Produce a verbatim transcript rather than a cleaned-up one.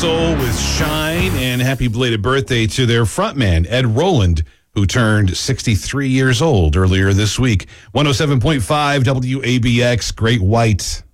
Soul with Shine, and happy belated birthday to their frontman, Ed Roland, who turned sixty-three years old earlier this week. one oh seven point five W A B X, Great White.